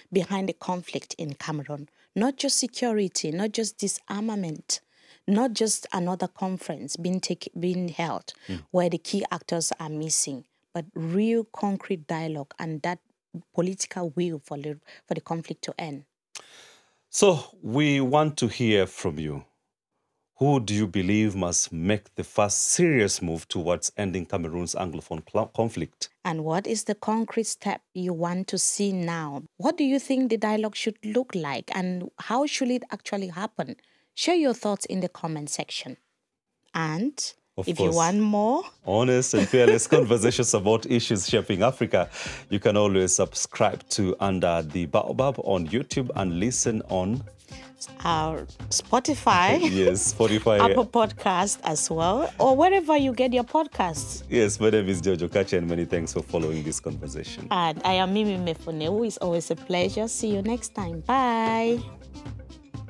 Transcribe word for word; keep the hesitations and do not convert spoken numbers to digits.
behind the conflict in Cameroon. Not just security, not just disarmament, not just another conference being take, being held mm. where the key actors are missing, but real concrete dialogue and that political will for the, for the conflict to end. So we want to hear from you. Who do you believe must make the first serious move towards ending Cameroon's Anglophone conflict? And what is the concrete step you want to see now? What do you think the dialogue should look like and how should it actually happen? Share your thoughts in the comment section. And of if course, you want more honest and fearless conversations about issues shaping Africa, you can always subscribe to Under the Baobab on YouTube and listen on our Spotify, yes, Spotify, Apple Podcast as well, or wherever you get your podcasts. Yes, my name is Jojo Kachi, and many thanks for following this conversation. And I am Mimi Mefune. It's always a pleasure. See you next time. Bye.